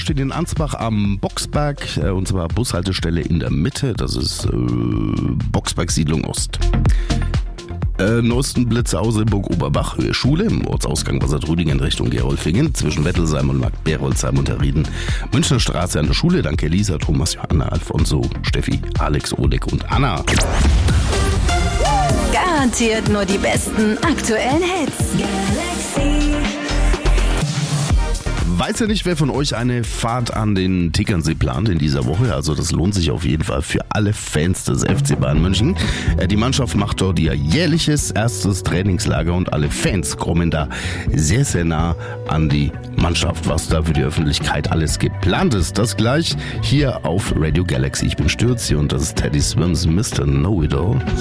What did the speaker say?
steht in Ansbach am Boxberg, und zwar Bushaltestelle in der Mitte. Das ist Boxberg Siedlung Ost. Neuesten Blitze aus Oberbach, Höhe Schule, im Ortsausgang Wassertrüdingen Richtung Gerolfingen, zwischen Wettelsheim und Markt Berolzheim und Herrieden. Münchner Straße an der Schule, danke Lisa, Thomas, Johanna, Alfonso, Steffi, Alex, Oleg und Anna. Garantiert nur die besten aktuellen Hits. Galaxy. Weiß ja nicht, wer von euch eine Fahrt an den Tegernsee plant in dieser Woche. Also das lohnt sich auf jeden Fall für alle Fans des FC Bayern München. Die Mannschaft macht dort ihr jährliches erstes Trainingslager und alle Fans kommen da sehr, sehr nah an die Mannschaft. Was da für die Öffentlichkeit alles geplant ist, das gleich hier auf Radio Galaxy. Ich bin Stürzi und das ist Teddy Swims Mr. Know-It-All.